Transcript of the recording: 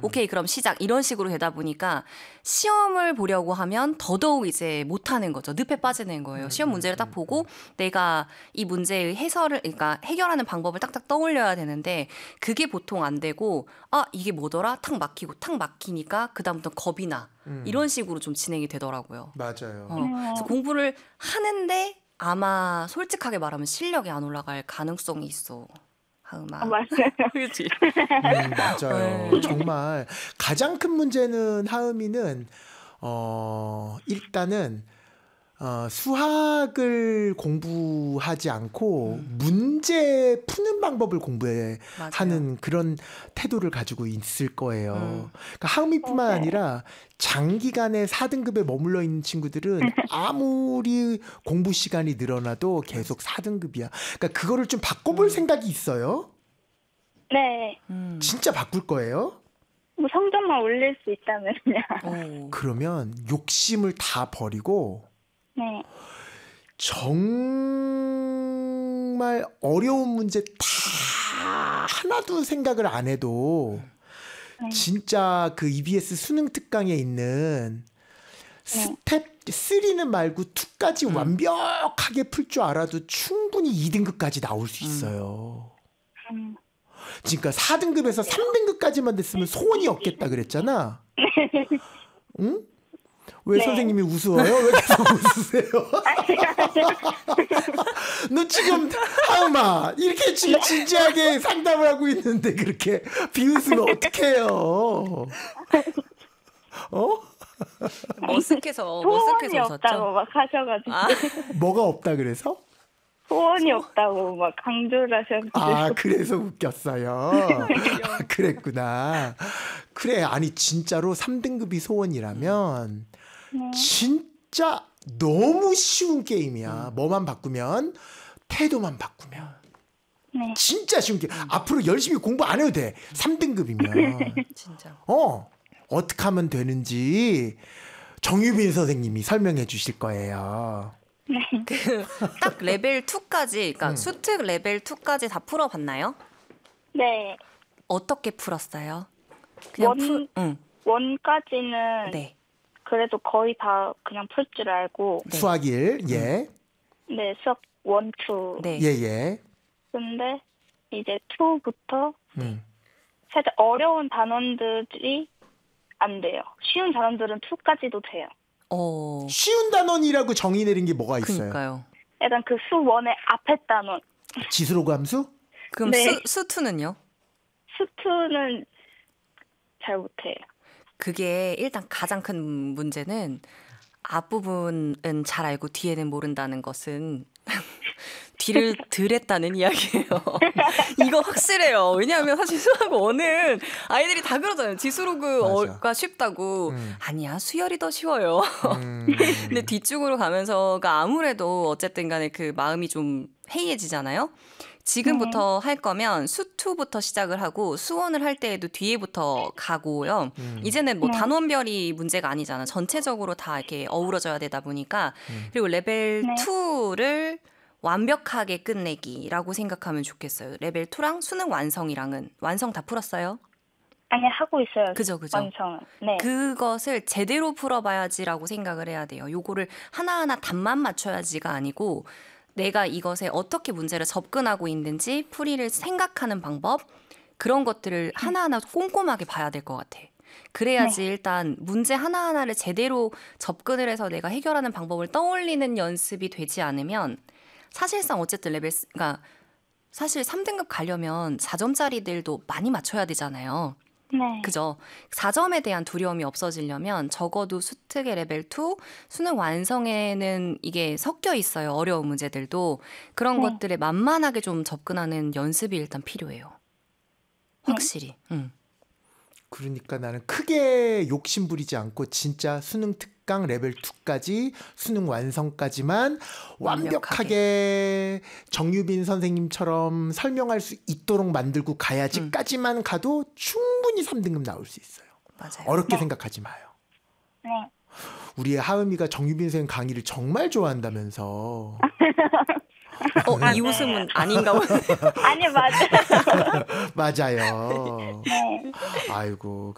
오케이 그럼 시작 이런 식으로 되다 보니까 시험을 보려고 하면 더더욱 이제 못하는 거죠. 늪에 빠지는 거예요. 시험 문제를 딱 보고 내가 이 문제의 그러니까 해결하는 방법을 딱딱 떠올려야 되는데 그게 보통 안 되고 이게 뭐더라? 탁 막히고 탁 막히니까 그다음부터 겁이 나. 이런 식으로 좀 진행이 되더라고요. 맞아요. 그래서 공부를 하는데 아마 솔직하게 말하면 실력이 안 올라갈 가능성이 있어. 하음아. 맞아요. 그렇지. 맞아요. 정말 가장 큰 문제는 하음이는 일단은 수학을 공부하지 않고 문제 푸는 방법을 공부하는 그런 태도를 가지고 있을 거예요. 그러니까 하음이뿐만 아니라 장기간에 4등급에 머물러 있는 친구들은 아무리 공부 시간이 늘어나도 계속 4등급이야. 그러니까 그거를 좀 바꿔볼 생각이 있어요? 네. 진짜 바꿀 거예요? 뭐 성적만 올릴 수 있다면요. 그러면 욕심을 다 버리고 네. 정말 어려운 문제 다 하나도 생각을 안 해도 진짜 그 EBS 수능 특강에 있는 스텝 3는 말고 2까지 완벽하게 풀 줄 알아도 충분히 2등급까지 나올 수 있어요. 그러니까 4등급에서 3등급까지만 됐으면 소원이 없겠다 그랬잖아. 응? 왜 선생님이 우스워요? 왜 계속 웃으세요? 너 지금 하음아 이렇게 진지하게 상담을 하고 있는데 그렇게 비웃으면 어떡해요? 머쓱해서 소원이 웃었죠. 없다고 막 하셔가지고. 뭐가 없다 그래서? 소원이 없다고 막 강조를 하셔가지고. 그래서 웃겼어요. 그랬구나. 그래, 아니 진짜로 3등급이 소원이라면 진짜 너무 쉬운 게임이야. 뭐만 바꾸면 태도만 바꾸면 진짜 쉬운 게임. 앞으로 열심히 공부 안 해도 돼. 3등급이면. 진짜. 어떻게 하면 되는지 정유빈 선생님이 설명해 주실 거예요. 딱 레벨 2까지, 그러니까 수특 레벨 2까지 다 풀어봤나요? 네. 어떻게 풀었어요? 원까지는 네. 그래도 거의 다 그냥 풀 줄 알고. 수학 1, 예. 네, 수학 1, 2. 네. 예. 근데 이제 2부터 살짝 어려운 단원들이 안 돼요. 쉬운 단원들은 2까지도 돼요. 쉬운 단원이라고 정의 내린 게 뭐가 있어요? 그러니까요. 약간 그 수 1의 앞에 단원. 지수로그 함수? 그럼 네. 수투는요? 수투는 잘 못해요. 그게 일단 가장 큰 문제는 앞부분은 잘 알고 뒤에는 모른다는 것은 뒤를 덜했다는 이야기예요. 이거 확실해요. 왜냐하면 사실 수학 원은 아이들이 다 그러잖아요. 지수로그가 쉽다고. 아니야, 수열이 더 쉬워요. 근데 뒤쪽으로 가면서가 아무래도 어쨌든 간에 그 마음이 좀 해이해지잖아요. 지금부터 할 거면 수2부터 시작을 하고 수원을 할 때에도 뒤에부터 가고요. 이제는 뭐 단원별이 문제가 아니잖아. 전체적으로 다 이렇게 어우러져야 되다 보니까. 그리고 레벨 2를 완벽하게 끝내기라고 생각하면 좋겠어요. 레벨 2랑 수능 완성이랑은 완성 다 풀었어요? 아니, 하고 있어요. 그죠. 완성은. 네. 그것을 제대로 풀어봐야지라고 생각을 해야 돼요. 요거를 하나하나 답만 맞춰야지가 아니고 내가 이것에 어떻게 문제를 접근하고 있는지 풀이를 생각하는 방법 그런 것들을 하나하나 꼼꼼하게 봐야 될 것 같아. 그래야지 일단 문제 하나하나를 제대로 접근을 해서 내가 해결하는 방법을 떠올리는 연습이 되지 않으면 사실상 어쨌든 그러니까 사실 3등급 가려면 4점짜리들도 많이 맞춰야 되잖아요. 네. 그죠? 4점에 대한 두려움이 없어지려면 적어도 수특의 레벨 2, 수능 완성에는 이게 섞여 있어요. 어려운 문제들도. 그런 것들에 만만하게 좀 접근하는 연습이 일단 필요해요. 확실히. 그러니까 나는 크게 욕심 부리지 않고 진짜 수능 특강 레벨 2까지 수능 완성까지만 완벽하게 정유빈 선생님처럼 설명할 수 있도록 만들고 가야지까지만 가도 충분히 3등급 나올 수 있어요. 맞아요. 어렵게 생각하지 마요. 네. 우리 하음이가 정유빈 선생님 강의를 정말 좋아한다면서. 이 웃음은 아닌가 보네. 아니, 맞아요. 맞아요. 네. 아이고.